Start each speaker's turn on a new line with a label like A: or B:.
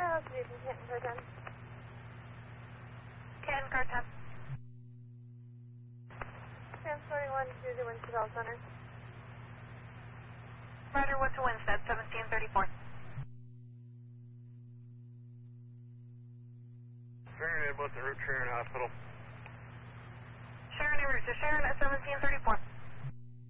A: Let's do some Canton car 10.
B: Canton car 10.
A: Transporting 1 to the Winston Bell Center.
B: Roger, what's to Winstead, 1734.
C: Sharon, about the route Sharon Hospital.
B: Sharon en route to Sharon at 1734.